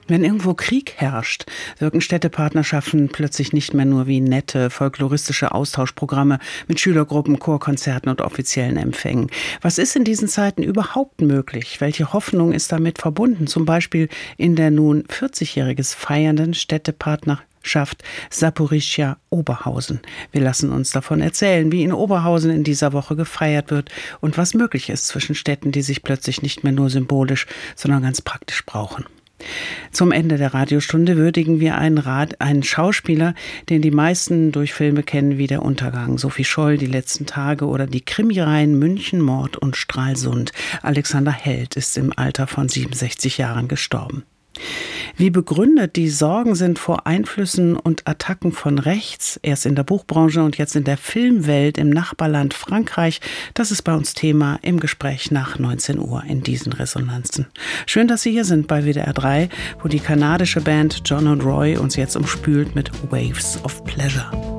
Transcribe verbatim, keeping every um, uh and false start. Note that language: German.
Wenn irgendwo Krieg herrscht, wirken Städtepartnerschaften plötzlich nicht mehr nur wie nette folkloristische Austauschprogramme mit Schülergruppen, Chorkonzerten und offiziellen Empfängen. Was ist in diesen Zeiten überhaupt möglich? Welche Hoffnung ist damit verbunden? Zum Beispiel in der nun vierzigjähriges feiernden Städtepartnerschaft Saporischschja Oberhausen. Wir lassen uns davon erzählen, wie in Oberhausen in dieser Woche gefeiert wird und was möglich ist zwischen Städten, die sich plötzlich nicht mehr nur symbolisch, sondern ganz praktisch brauchen. Zum Ende der Radiostunde würdigen wir einen, Rad, einen Schauspieler, den die meisten durch Filme kennen wie Der Untergang, Sophie Scholl, Die letzten Tage oder die Krimireihen München, Mord und Stralsund. Alexander Held ist im Alter von siebenundsechzig Jahren gestorben. Wie begründet die Sorgen sind vor Einflüssen und Attacken von rechts, erst in der Buchbranche und jetzt in der Filmwelt im Nachbarland Frankreich, das ist bei uns Thema im Gespräch nach neunzehn Uhr in diesen Resonanzen. Schön, dass Sie hier sind bei W D R drei, wo die kanadische Band John und Roy uns jetzt umspült mit Waves of Pleasure.